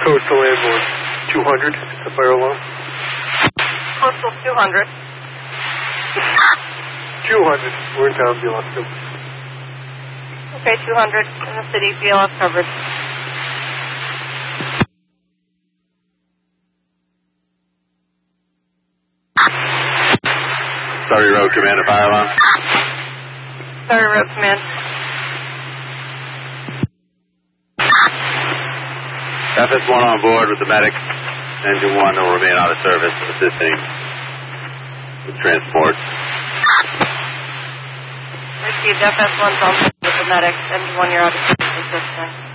Coastal Ambulance 200, the fire alarm. Coastal 200. 200, we're in town, BLS coverage. Okay, 200 in the city, BLS coverage. Surrey Road Command, a fire alarm. Surrey Road Command. FS1 on board with the medic. Engine 1 will remain out of service, assisting with transport. Received FS1 on board with the medic. Engine 1, you're out of service, assisting.